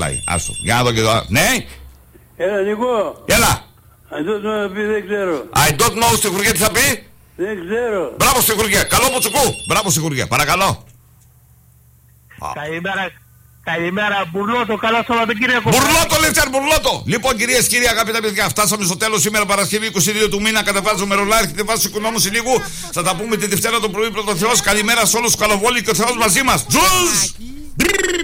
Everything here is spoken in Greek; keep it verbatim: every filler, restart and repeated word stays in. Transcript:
Άστο. Για να δω και εδώ. Ναι. Έλα Νικό. Έλα. I don't know να πει, δεν ξέρω. I don't know στη Χουργία τι θα πει. Δεν ξέρω. Μπράβο στη Χουργία. Καλό Μουτσουκού. Μπράβο στη Χουργία. Παρακαλώ. Καλημέρα. Καλημέρα, Μπουρλότο, καλά Σαββατοκύριακο. Μπουρλότο, Λίτσαρ, Μπουρλότο! Λοιπόν, κυρίες και κύριοι, αγαπητά παιδιά, φτάσαμε στο τέλος σήμερα, Παρασκευή είκοσι δύο του μήνα. Κατεβάζουμε ρολά, έρχεται βάση οικονόμου λίγου. Θα τα πούμε τη Δευτέρα το πρωί, πρώτο Θεός. Καλημέρα σε όλους τους καλοβόλοι και ο Θεός μαζί μας. Τζουζ!